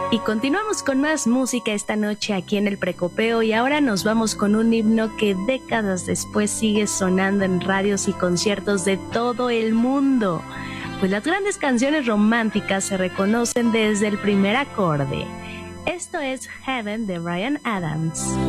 Y continuamos con más música esta noche aquí en el Precopeo, y ahora nos vamos con un himno que décadas después sigue sonando en radios y conciertos de todo el mundo. Pues las grandes canciones románticas se reconocen desde el primer acorde. Esto es Heaven de Bryan Adams.